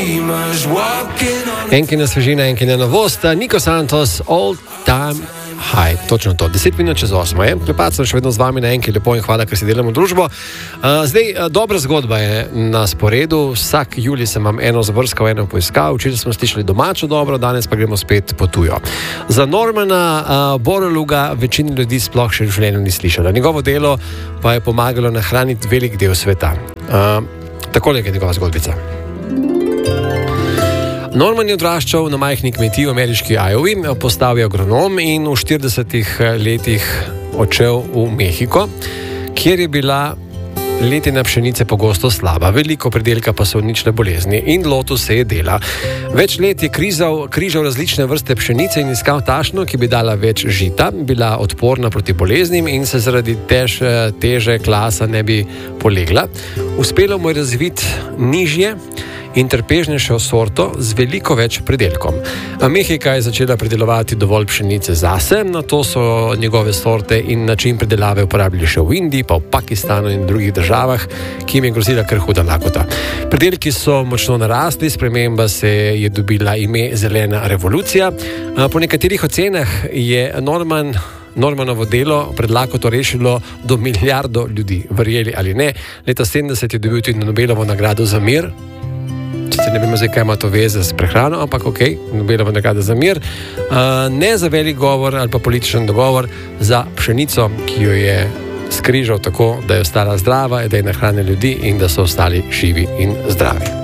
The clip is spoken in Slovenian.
Enkina svežina, enkina novost, Nico Santos, All Time High, točno to, 10 minut čez 8 je, Klepac sem še vedno z vami na Enki, lepo in hvala, ker si delamo družbo. Dobra zgodba je na sporedu, vsak julij sem vam eno zvrskal, eno poiskal, včeraj smo slišali domačo dobro, danes pa gremo spet po tujo. Za Normana Boroluga večina ljudi sploh še v življenju ni slišala, njegovo delo pa je pomagalo nahraniti velik del sveta. Takole je njegova zgodbica. Norman je odraščal na majhni kmetiji v ameriški Iowi, postal je agronom in v 40 letih odšel v Mehiko, kjer je bila letina pšenice pogosto slaba, veliko pridelka pa so uničile bolezni in lotil se je dela. Več let je križal različne vrste pšenice in iskal tašno, ki bi dala več žita, bila odporna proti boleznim in se zaradi teže klasa ne bi polegla. Uspelo mu je razviti nižje in trpežnejšo sorto z veliko več pridelkom. Mehika je začela pridelovati dovolj pšenice zase, na to so njegove sorte in način pridelave uporabili še v Indiji, pa v Pakistanu in drugih državah, ki jim je grozila kar huda lakota. Pridelki so močno narasli, sprememba se je dobila ime Zelena revolucija. Po nekaterih ocenah je Normanovo delo pred lakoto rešilo do milijardo ljudi, verjeli ali ne. Leta 70 je dobil tudi Nobelovo nagrado za mir. Sicer ne vem, kaj ima to veze s prehrano, ampak ok, Nobelova nagrada za mir. Ne za velik govor ali pa političen dogovor, za pšenico, ki jo je skrižal tako, da je ostala zdrava, da je nahranila ljudi in da so ostali živi in zdravi.